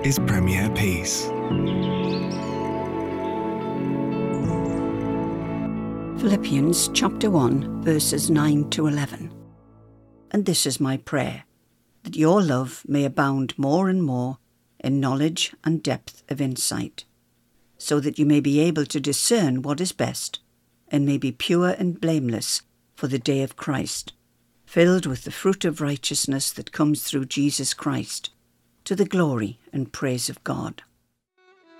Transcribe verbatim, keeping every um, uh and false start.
is Premier Peace. Philippians chapter one, verses nine to eleven. And this is my prayer, that your love may abound more and more in knowledge and depth of insight, so that you may be able to discern what is best, and may be pure and blameless for the day of Christ, filled with the fruit of righteousness that comes through Jesus Christ, to the glory and praise of God.